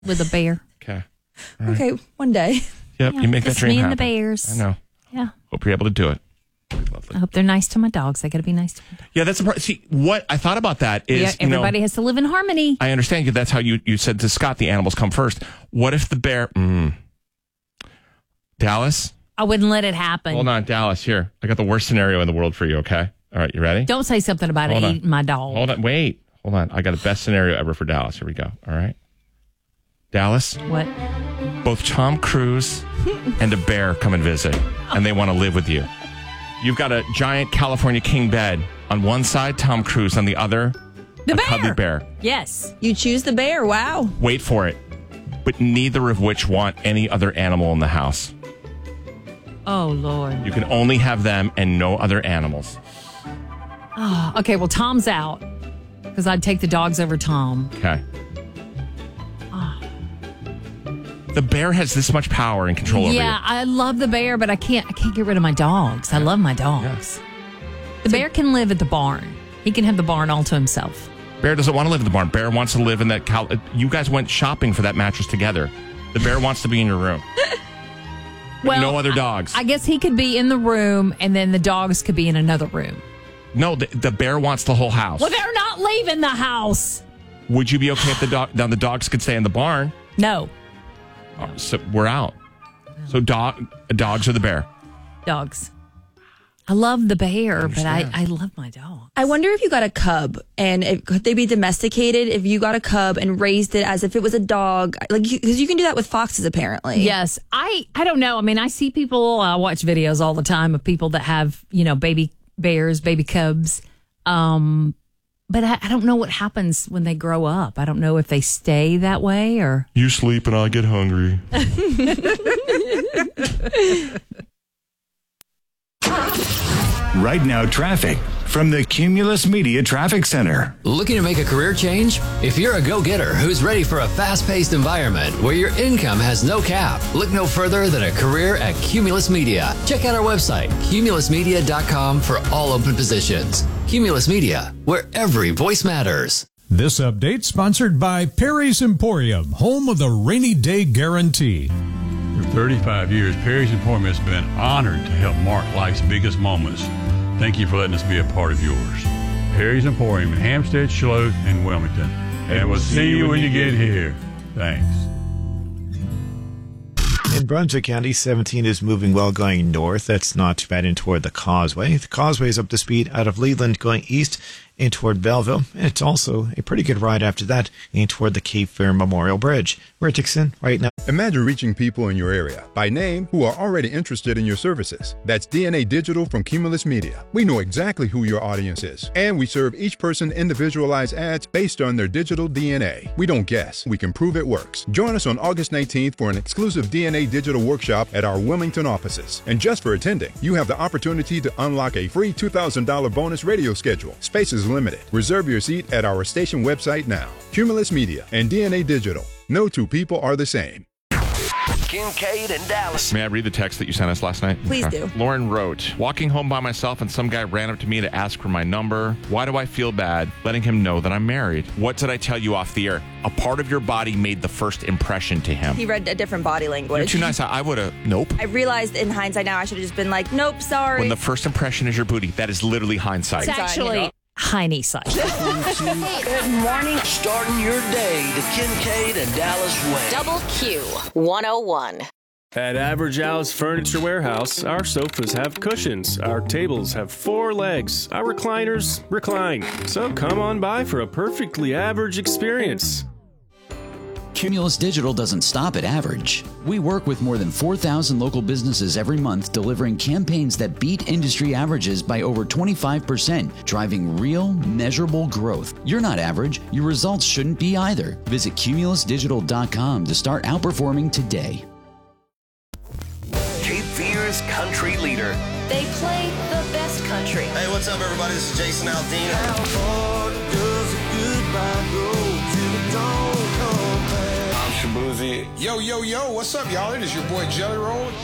with a bear. Okay. Right. Okay, one day. Yep, you make that dream happen. Me and the bears. I know. Yeah. Hope you're able to do it. Lovely. I hope they're nice to my dogs. I got to be nice to my dogs. Yeah, that's a part. See, what I thought about that is, everybody has to live in harmony. I understand you. That's how you said to Scott, the animals come first. What if the bear... Dallas? I wouldn't let it happen. Hold on, Dallas, here. I got the worst scenario in the world for you, okay? All right, you ready? Don't say something about it eating my dog. Hold on, wait. Hold on. I got the best scenario ever for Dallas. Here we go. All right. Dallas? What? Both Tom Cruise and a bear come and visit, and they want to live with you. You've got a giant California king bed. On one side, Tom Cruise. On the other, the bear. Cuddly bear. Yes. You choose the bear. Wow. Wait for it. But neither of which want any other animal in the house. Oh, Lord. You can only have them and no other animals. Oh, okay, well, Tom's out because I'd take the dogs over Tom. Okay. The bear has this much power and control over you. Yeah, I love the bear, but I can't get rid of my dogs. I love my dogs. Yeah. The bear can live at the barn. He can have the barn all to himself. Bear doesn't want to live in the barn. Bear wants to live in that... You guys went shopping for that mattress together. The bear wants to be in your room. Well, no other dogs. I guess he could be in the room, and then the dogs could be in another room. No, the bear wants the whole house. Well, they're not leaving the house. Would you be okay if the dogs could stay in the barn? No. So we're out. So dogs or the bear? Dogs. I love the bear, but I love my dog. I wonder if you got a cub and could they be domesticated if you got a cub and raised it as if it was a dog? Like, because you can do that with foxes, apparently. Yes. I don't know. I mean, I see people, I watch videos all the time of people that have, baby bears, baby cubs. But I don't know what happens when they grow up. I don't know if they stay that way or... You sleep and I get hungry. Right now, traffic from the Cumulus Media Traffic Center. Looking to make a career change? If you're a go-getter who's ready for a fast-paced environment where your income has no cap, look no further than a career at Cumulus Media. Check out our website, cumulusmedia.com, for all open positions. Cumulus Media, where every voice matters. This update sponsored by Perry's Emporium, home of the rainy day guarantee. For 35 years, Perry's Emporium has been honored to help mark life's biggest moments. Thank you for letting us be a part of yours. Perry's Emporium in Hampstead, Charlotte, and Wilmington. And we'll see you when you get here. Thanks. In Brunswick County, 17 is moving well going north. That's not too bad in toward the Causeway. The Causeway is up to speed out of Leland going east in toward Belleville. And it's also a pretty good ride after that in toward the Cape Fear Memorial Bridge. We're Dixon right now. Imagine reaching people in your area by name who are already interested in your services. That's DNA Digital from Cumulus Media. We know exactly who your audience is, and we serve each person individualized ads based on their digital DNA. We don't guess, we can prove it works. Join us on August 19th for an exclusive DNA Digital workshop at our Wilmington offices. And just for attending, you have the opportunity to unlock a free $2,000 bonus radio schedule. Space is limited. Reserve your seat at our station website now. Cumulus Media and DNA Digital. No two people are the same. Kincaid and Dallas. May I read the text that you sent us last night? Please do. Lauren wrote, walking home by myself and some guy ran up to me to ask for my number. Why do I feel bad letting him know that I'm married? What did I tell you off the air? A part of your body made the first impression to him. He read a different body language. You're too nice. I would have, nope. I realized in hindsight now I should have just been like, nope, sorry. When the first impression is your booty, that is literally hindsight. It's actually hindsight. Good morning. Starting your day the Kincaid and Dallas way. Double Q 101. At Average Al's Furniture Warehouse, our sofas have cushions, our tables have 4 legs, our recliners recline. So come on by for a perfectly average experience. Cumulus Digital doesn't stop at average. We work with more than 4,000 local businesses every month, delivering campaigns that beat industry averages by over 25%, driving real, measurable growth. You're not average. Your results shouldn't be either. Visit cumulusdigital.com to start outperforming today. Cape Fear's country leader. They play the best country. Hey, what's up, everybody? This is Jason Aldean. How far does a goodbye go till it don't come back? I'm Shabuzi. Yo, what's up, y'all? It is your boy Jelly Roll.